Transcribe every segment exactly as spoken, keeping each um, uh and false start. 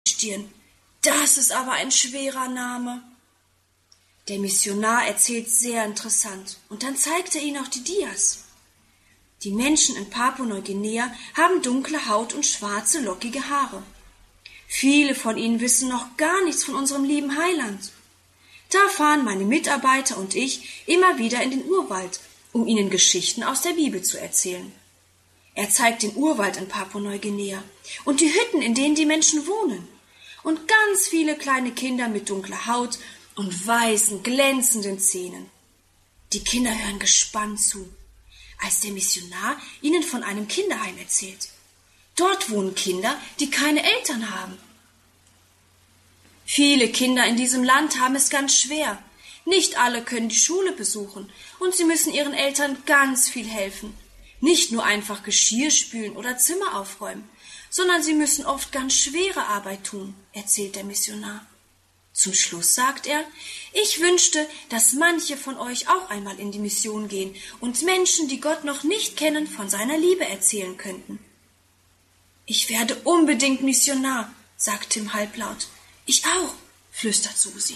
Stirn. Das ist aber ein schwerer Name. Der Missionar erzählt sehr interessant und dann zeigt er ihnen auch die Dias. Die Menschen in Papua-Neuguinea haben dunkle Haut und schwarze, lockige Haare. Viele von ihnen wissen noch gar nichts von unserem lieben Heiland. Da fahren meine Mitarbeiter und ich immer wieder in den Urwald, um ihnen Geschichten aus der Bibel zu erzählen. Er zeigt den Urwald in Papua-Neuguinea und die Hütten, in denen die Menschen wohnen. Und ganz viele kleine Kinder mit dunkler Haut und weißen, glänzenden Zähnen. Die Kinder hören gespannt zu, als der Missionar ihnen von einem Kinderheim erzählt. Dort wohnen Kinder, die keine Eltern haben. Viele Kinder in diesem Land haben es ganz schwer. Nicht alle können die Schule besuchen und sie müssen ihren Eltern ganz viel helfen. Nicht nur einfach Geschirr spülen oder Zimmer aufräumen, sondern sie müssen oft ganz schwere Arbeit tun, erzählt der Missionar. Zum Schluss sagt er, ich wünschte, dass manche von euch auch einmal in die Mission gehen und Menschen, die Gott noch nicht kennen, von seiner Liebe erzählen könnten. Ich werde unbedingt Missionar, sagt Tim halblaut. Ich auch, flüstert Susi.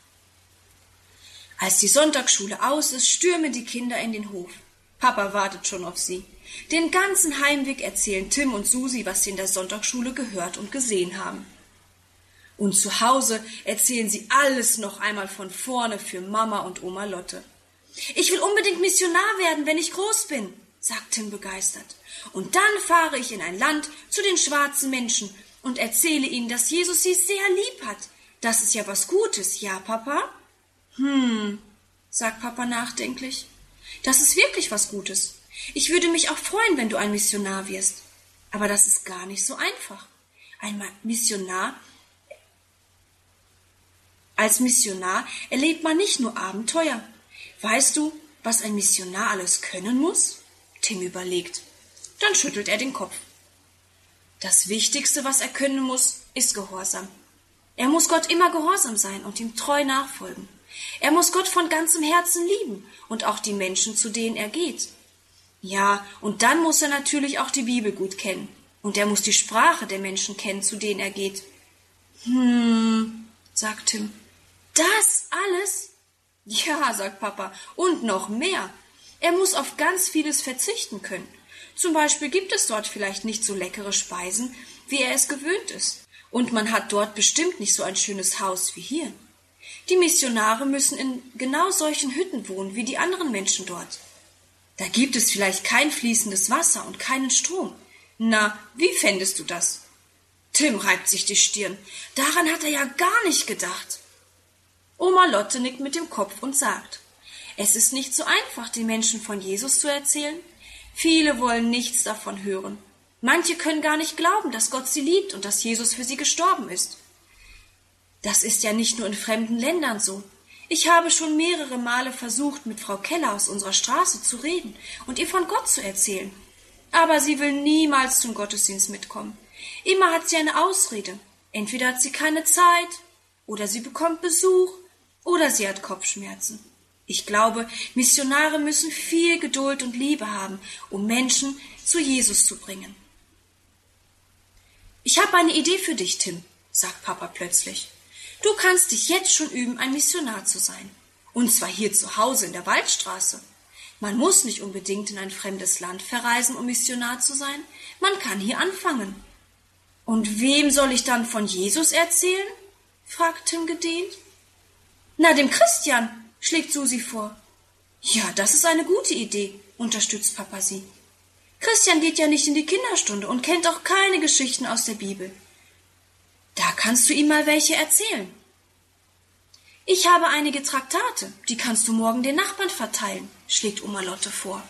Als die Sonntagsschule aus ist, stürmen die Kinder in den Hof. Papa wartet schon auf sie. Den ganzen Heimweg erzählen Tim und Susi, was sie in der Sonntagsschule gehört und gesehen haben. Und zu Hause erzählen sie alles noch einmal von vorne für Mama und Oma Lotte. Ich will unbedingt Missionar werden, wenn ich groß bin, sagt Tim begeistert. Und dann fahre ich in ein Land zu den schwarzen Menschen und erzähle ihnen, dass Jesus sie sehr lieb hat. Das ist ja was Gutes, ja, Papa? Hm, sagt Papa nachdenklich. Das ist wirklich was Gutes. Ich würde mich auch freuen, wenn du ein Missionar wirst. Aber das ist gar nicht so einfach. Ein Missionar Als Missionar erlebt man nicht nur Abenteuer. Weißt du, was ein Missionar alles können muss? Tim überlegt. Dann schüttelt er den Kopf. Das Wichtigste, was er können muss, ist Gehorsam. Er muss Gott immer gehorsam sein und ihm treu nachfolgen. Er muss Gott von ganzem Herzen lieben und auch die Menschen, zu denen er geht. Ja, und dann muss er natürlich auch die Bibel gut kennen. Und er muss die Sprache der Menschen kennen, zu denen er geht. Hm, sagt Tim. Das alles? Ja, sagt Papa, und noch mehr. Er muss auf ganz vieles verzichten können. Zum Beispiel gibt es dort vielleicht nicht so leckere Speisen, wie er es gewöhnt ist. Und man hat dort bestimmt nicht so ein schönes Haus wie hier. Die Missionare müssen in genau solchen Hütten wohnen wie die anderen Menschen dort. Da gibt es vielleicht kein fließendes Wasser und keinen Strom. Na, wie fändest du das? Tim reibt sich die Stirn. Daran hat er ja gar nicht gedacht. Oma Lotte nickt mit dem Kopf und sagt, es ist nicht so einfach, den Menschen von Jesus zu erzählen. Viele wollen nichts davon hören. Manche können gar nicht glauben, dass Gott sie liebt und dass Jesus für sie gestorben ist. Das ist ja nicht nur in fremden Ländern so. Ich habe schon mehrere Male versucht, mit Frau Keller aus unserer Straße zu reden und ihr von Gott zu erzählen. Aber sie will niemals zum Gottesdienst mitkommen. Immer hat sie eine Ausrede. Entweder hat sie keine Zeit, oder sie bekommt Besuch, oder sie hat Kopfschmerzen. Ich glaube, Missionare müssen viel Geduld und Liebe haben, um Menschen zu Jesus zu bringen. Ich habe eine Idee für dich, Tim, sagt Papa plötzlich. Du kannst dich jetzt schon üben, ein Missionar zu sein. Und zwar hier zu Hause in der Waldstraße. Man muss nicht unbedingt in ein fremdes Land verreisen, um Missionar zu sein. Man kann hier anfangen. Und wem soll ich dann von Jesus erzählen? Fragt Tim gedehnt. Na, dem Christian, schlägt Susi vor. Ja, das ist eine gute Idee, unterstützt Papa sie. Christian geht ja nicht in die Kinderstunde und kennt auch keine Geschichten aus der Bibel. Da kannst du ihm mal welche erzählen. Ich habe einige Traktate, die kannst du morgen den Nachbarn verteilen, schlägt Oma Lotte vor.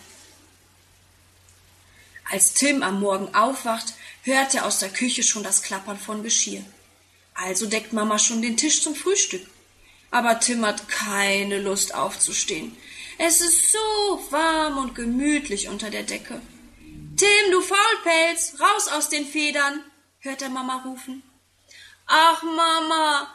Als Tim am Morgen aufwacht, hört er aus der Küche schon das Klappern von Geschirr. Also deckt Mama schon den Tisch zum Frühstück. Aber Tim hat keine Lust aufzustehen. Es ist so warm und gemütlich unter der Decke. Tim, du Faulpelz, raus aus den Federn, hört er Mama rufen. Ach, Mama,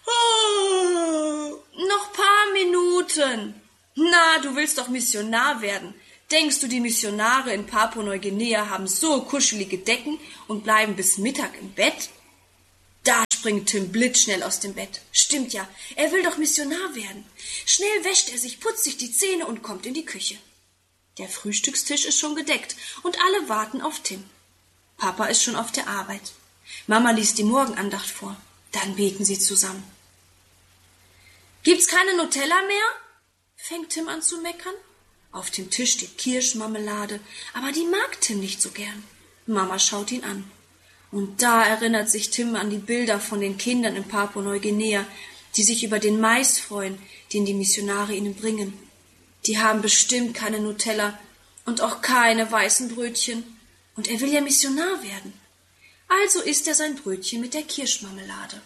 oh, noch paar Minuten. Na, du willst doch Missionar werden. Denkst du, die Missionare in Papua-Neuguinea haben so kuschelige Decken und bleiben bis Mittag im Bett? springt Tim blitzschnell aus dem Bett. Stimmt ja, er will doch Missionar werden. Schnell wäscht er sich, putzt sich die Zähne und kommt in die Küche. Der Frühstückstisch ist schon gedeckt und alle warten auf Tim. Papa ist schon auf der Arbeit. Mama liest die Morgenandacht vor. Dann beten sie zusammen. »Gibt's keine Nutella mehr?« fängt Tim an zu meckern. Auf dem Tisch steht Kirschmarmelade, aber die mag Tim nicht so gern. Mama schaut ihn an. Und da erinnert sich Tim an die Bilder von den Kindern in Papua-Neuguinea, die sich über den Mais freuen, den die Missionare ihnen bringen. Die haben bestimmt keine Nutella und auch keine weißen Brötchen. Und er will ja Missionar werden. Also isst er sein Brötchen mit der Kirschmarmelade.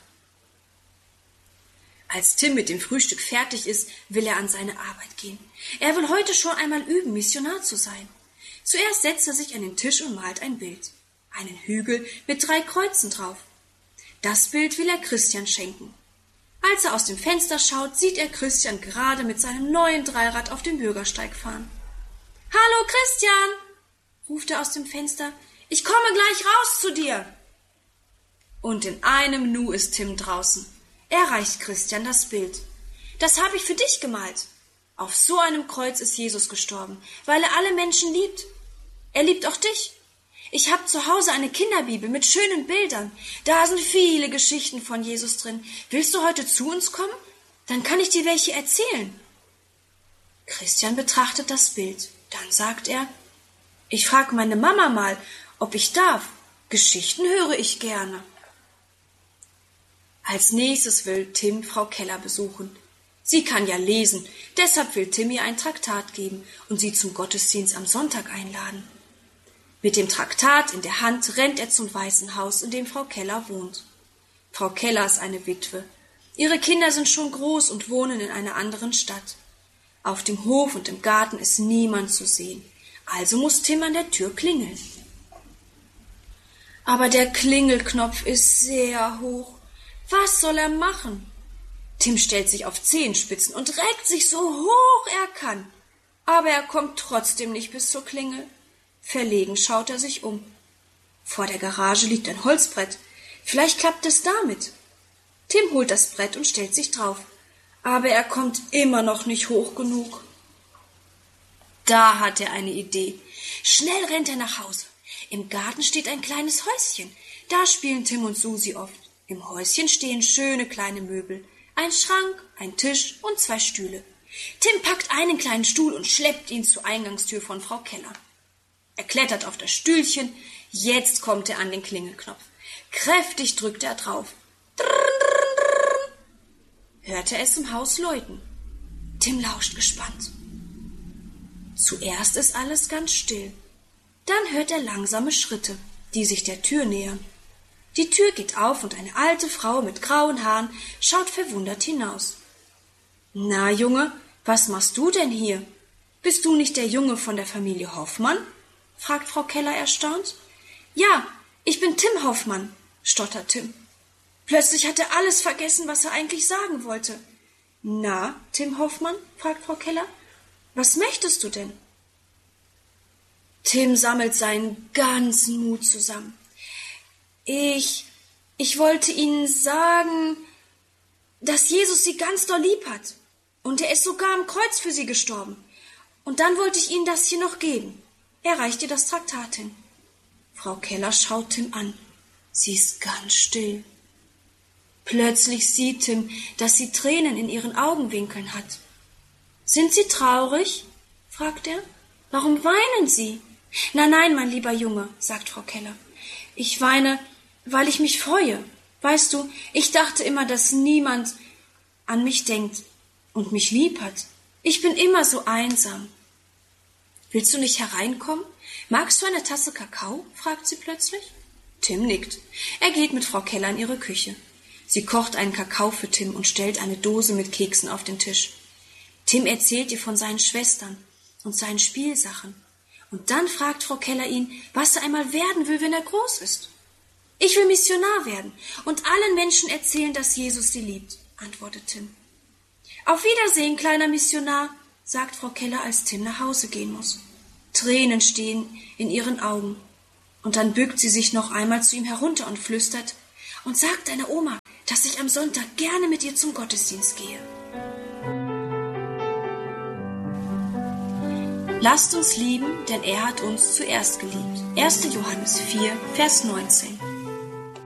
Als Tim mit dem Frühstück fertig ist, will er an seine Arbeit gehen. Er will heute schon einmal üben, Missionar zu sein. Zuerst setzt er sich an den Tisch und malt ein Bild. Einen Hügel mit drei Kreuzen drauf. Das Bild will er Christian schenken. Als er aus dem Fenster schaut, sieht er Christian gerade mit seinem neuen Dreirad auf dem Bürgersteig fahren. »Hallo Christian«, ruft er aus dem Fenster, »ich komme gleich raus zu dir.« Und in einem Nu ist Tim draußen. Er reicht Christian das Bild. »Das habe ich für dich gemalt. Auf so einem Kreuz ist Jesus gestorben, weil er alle Menschen liebt. Er liebt auch dich. Ich habe zu Hause eine Kinderbibel mit schönen Bildern. Da sind viele Geschichten von Jesus drin. Willst du heute zu uns kommen? Dann kann ich dir welche erzählen.« Christian betrachtet das Bild. Dann sagt er, »Ich frage meine Mama mal, ob ich darf. Geschichten höre ich gerne.« Als nächstes will Tim Frau Keller besuchen. Sie kann ja lesen, deshalb will Tim ihr ein Traktat geben und sie zum Gottesdienst am Sonntag einladen. Mit dem Traktat in der Hand rennt er zum Weißen Haus, in dem Frau Keller wohnt. Frau Keller ist eine Witwe. Ihre Kinder sind schon groß und wohnen in einer anderen Stadt. Auf dem Hof und im Garten ist niemand zu sehen. Also muss Tim an der Tür klingeln. Aber der Klingelknopf ist sehr hoch. Was soll er machen? Tim stellt sich auf Zehenspitzen und reckt sich so hoch er kann. Aber er kommt trotzdem nicht bis zur Klingel. Verlegen schaut er sich um. Vor der Garage liegt ein Holzbrett. Vielleicht klappt es damit. Tim holt das Brett und stellt sich drauf. Aber er kommt immer noch nicht hoch genug. Da hat er eine Idee. Schnell rennt er nach Hause. Im Garten steht ein kleines Häuschen. Da spielen Tim und Susi oft. Im Häuschen stehen schöne kleine Möbel. Ein Schrank, ein Tisch und zwei Stühle. Tim packt einen kleinen Stuhl und schleppt ihn zur Eingangstür von Frau Keller. Er klettert auf das Stühlchen. Jetzt kommt er an den Klingelknopf. Kräftig drückt er drauf. Drrrn, drrrn, drrrn. Hört er es im Haus läuten. Tim lauscht gespannt. Zuerst ist alles ganz still. Dann hört er langsame Schritte, die sich der Tür nähern. Die Tür geht auf und eine alte Frau mit grauen Haaren schaut verwundert hinaus. »Na, Junge, was machst du denn hier? Bist du nicht der Junge von der Familie Hoffmann?« fragt Frau Keller erstaunt. »Ja, ich bin Tim Hoffmann«, stottert Tim. Plötzlich hat er alles vergessen, was er eigentlich sagen wollte. »Na, Tim Hoffmann?« fragt Frau Keller. »Was möchtest du denn?« Tim sammelt seinen ganzen Mut zusammen. Ich, ich wollte Ihnen sagen, dass Jesus Sie ganz doll lieb hat. Und er ist sogar am Kreuz für Sie gestorben. Und dann wollte ich Ihnen das hier noch geben. Er reicht ihr das Traktat hin. Frau Keller schaut Tim an. Sie ist ganz still. Plötzlich sieht Tim, dass sie Tränen in ihren Augenwinkeln hat. »Sind Sie traurig?« fragt er. »Warum weinen Sie?« »Nein, nein, mein lieber Junge«, sagt Frau Keller. »Ich weine, weil ich mich freue. Weißt du, ich dachte immer, dass niemand an mich denkt und mich lieb hat. Ich bin immer so einsam.« »Willst du nicht hereinkommen? Magst du eine Tasse Kakao?« fragt sie plötzlich. Tim nickt. Er geht mit Frau Keller in ihre Küche. Sie kocht einen Kakao für Tim und stellt eine Dose mit Keksen auf den Tisch. Tim erzählt ihr von seinen Schwestern und seinen Spielsachen. Und dann fragt Frau Keller ihn, was er einmal werden will, wenn er groß ist. »Ich will Missionar werden und allen Menschen erzählen, dass Jesus sie liebt«, antwortet Tim. »Auf Wiedersehen, kleiner Missionar«, sagt Frau Keller, als Tim nach Hause gehen muss. Tränen stehen in ihren Augen. Und dann bückt sie sich noch einmal zu ihm herunter und flüstert, und sag deiner Oma, dass ich am Sonntag gerne mit ihr zum Gottesdienst gehe. Lasst uns lieben, denn er hat uns zuerst geliebt. erster Johannes vier, Vers neunzehn.